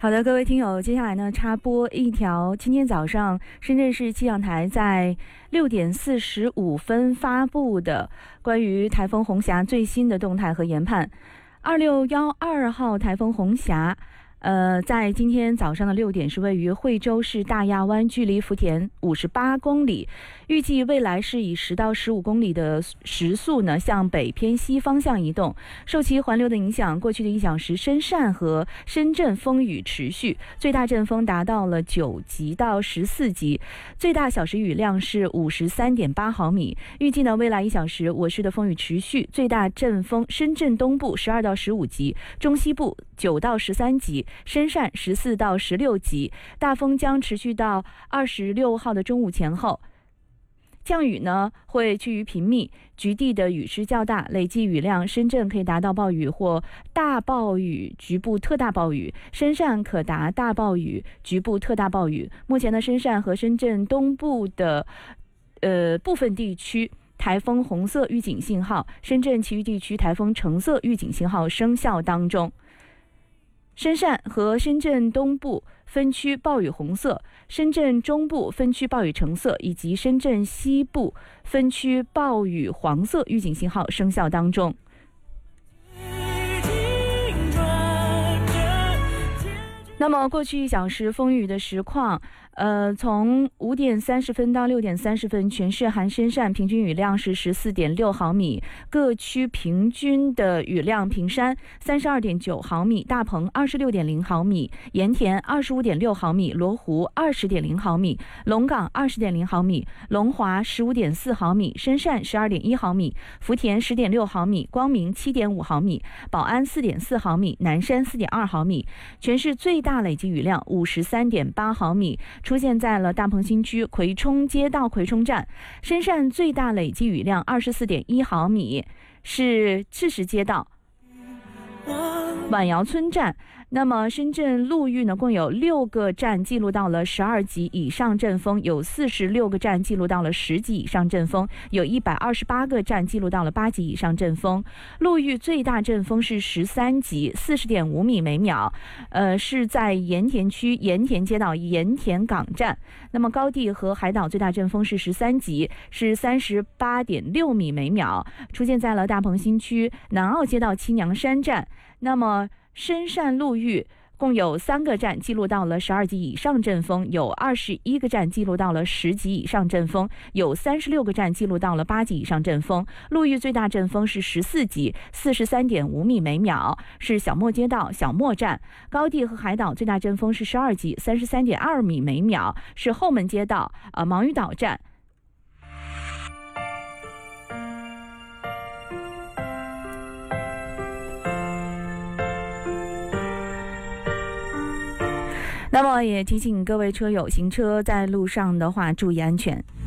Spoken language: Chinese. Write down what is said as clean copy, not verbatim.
好的，各位听友，接下来呢插播一条今天早上深圳市气象台在6点45分发布的关于台风红霞最新的动态和研判。2612号台风红霞在今天早上的6点是位于惠州市大亚湾，距离福田58公里，预计未来是以10到15公里的时速呢向北偏西方向移动。受其环流的影响，过去的1小时深汕和深圳风雨持续，最大阵风达到了9级到14级，最大小时雨量是53.8毫米。预计呢未来1小时我市的风雨持续，最大阵风深圳东部12到15级，中西部9到13级，深汕14到16级，大风将持续到26号的中午前后。降雨呢会趋于频密，局地的雨势较大，累计雨量深圳可以达到暴雨或大暴雨，局部特大暴雨；深汕可达大暴雨，局部特大暴雨。目前呢，深汕和深圳东部的部分地区台风红色预警信号，深圳其余地区台风橙色预警信号生效当中。深汕和深圳东部分区暴雨红色，深圳中部分区暴雨橙色，以及深圳西部分区暴雨黄色预警信号生效当中。那么过去1小时风雨的实况，从5点30分到6点30分，全市含深汕平均雨量是14.6毫米，各区平均的雨量：平山32.9毫米，大鹏26.0毫米，盐田25.6毫米，罗湖20.0毫米，龙岗20.0毫米，龙华15.4毫米，深汕12.1毫米，福田10.6毫米，光明7.5毫米，宝安4.4毫米，南山4.2毫米。全市最大累计雨量53.8毫米，出现在了大鹏新区葵冲街道葵冲站。深汕最大累计雨量24.1毫米，是赤石街道晚窑村站。那么深圳陆域呢，共有6个站记录到了12级以上阵风，有46个站记录到了10级以上阵风，有128个站记录到了8级以上阵风。陆域最大阵风是13级，40.5米每秒，是在盐田区盐田街道盐田港站。那么高地和海岛最大阵风是13级，是38.6米每秒，出现在了大鹏新区南澳街道七娘山站。那么深汕陆域共有3个站记录到了12级以上阵风，有21个站记录到了10级以上阵风，有36个站记录到了8级以上阵风。陆域最大阵风是14级，43.5米每秒，是小莫街道小莫站。高地和海岛最大阵风是12级，33.2米每秒，是后门街道毛屿岛站。那么也提醒各位车友，行车在路上的话注意安全。